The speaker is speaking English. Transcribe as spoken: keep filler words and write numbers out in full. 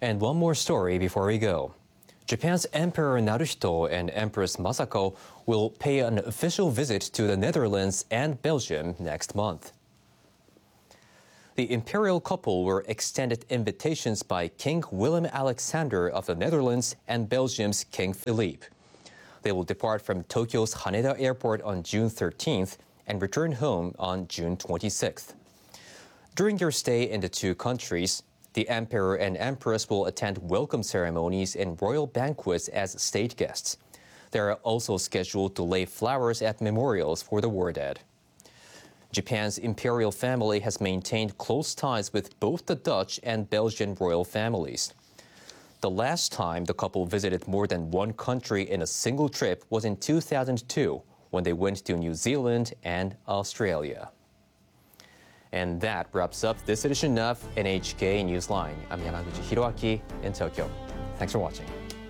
And one more story before we go. Japan's Emperor Naruhito and Empress Masako will pay an official visit to the Netherlands and Belgium next month. The imperial couple were extended invitations by King Willem-Alexander of the Netherlands and Belgium's King Philippe. They will depart from Tokyo's Haneda Airport on June thirteenth and return home on June twenty-sixth. During their stay in the two countries, the Emperor and Empress will attend welcome ceremonies and royal banquets as state guests. They are also scheduled to lay flowers at memorials for the war dead. Japan's imperial family has maintained close ties with both the Dutch and Belgian royal families. The last time the couple visited more than one country in a single trip was in two thousand two, when they went to New Zealand and Australia. And that wraps up this edition of N H K Newsline. I'm Yamaguchi Hiroaki in Tokyo. Thanks for watching.